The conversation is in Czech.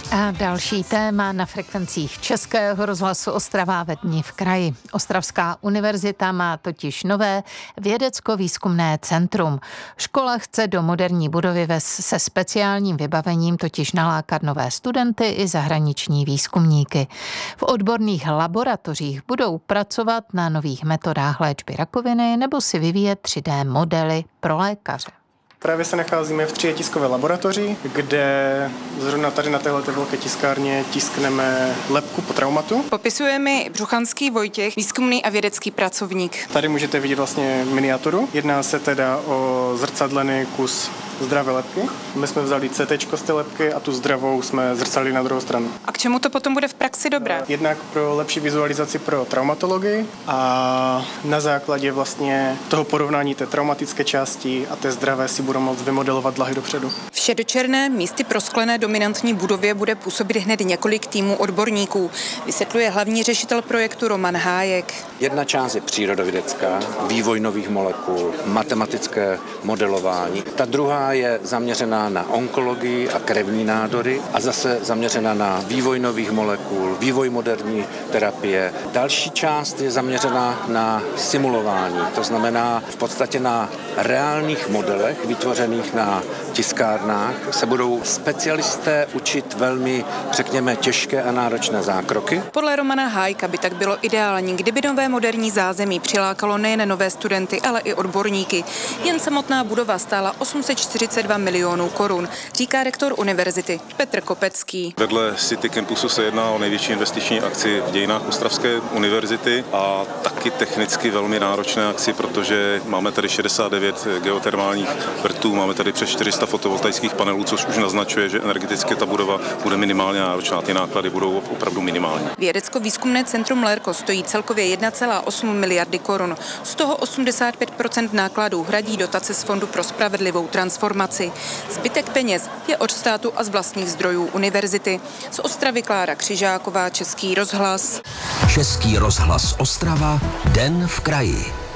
A další téma na frekvencích Českého rozhlasu Ostrava ve dni v kraji. Ostravská univerzita má totiž nové vědecko-výzkumné centrum. Škola chce do moderní budovy se speciálním vybavením totiž nalákat nové studenty i zahraniční výzkumníky. V odborných laboratořích budou pracovat na nových metodách léčby rakoviny nebo si vyvíjet 3D modely pro lékaře. Právě se nacházíme v 3 tiskové laboratoři, kde zrovna tady na téhle velké tiskárně tiskneme lebku po traumatu. Popisuje mi Břuchanský Vojtěch, výzkumný a vědecký pracovník. Tady můžete vidět vlastně miniaturu. Jedná se teda o zrcadlený kus zdravé lebky. My jsme vzali CT z té lebky a tu zdravou jsme zrcadlili na druhou stranu. A k čemu to potom bude v praxi dobré? Jednak pro lepší vizualizaci pro traumatologii a na základě vlastně toho porovnání té traumatické části a té zdravé si budou moct vymodelovat dlahy dopředu. V šedočerné místy prosklené dominantní budově bude působit hned několik týmů odborníků, vysvětluje hlavní řešitel projektu Roman Hájek. Jedna část je přírodovědecká, vývoj nových molekul, matematické modelování. Ta druhá je zaměřená na onkologii a krevní nádory a zase zaměřená na vývoj nových molekul, vývoj moderní terapie. Další část je zaměřená na simulování, to znamená v podstatě na reálných modelech vytvořených na tiskárnách se budou specialisté učit velmi, řekněme, těžké a náročné zákroky. Podle Romana Hájka by tak bylo ideální, kdyby nové moderní zázemí přilákalo nejen nové studenty, ale i odborníky. Jen samotná budova stála 842 milionů korun, říká rektor univerzity Petr Kopecký. Vedle City Campusu se jedná o největší investiční akci v dějinách Ostravské univerzity a taky technicky velmi náročné akci, protože máme tady 69 geotermálních vrtů, máme tady přes 400 fotovoltaických panelů, což už naznačuje, že energeticky ta budova bude minimálně náročná, ty náklady budou opravdu minimální. Vědecko-výzkumné centrum LERCO stojí celkově 1,8 miliardy korun. Z toho 85% nákladů hradí dotace z Fondu pro spravedlivou transformaci. Zbytek peněz je od státu a z vlastních zdrojů univerzity. Z Ostravy Klára Křižáková, Český rozhlas. Český rozhlas Ostrava, den v kraji.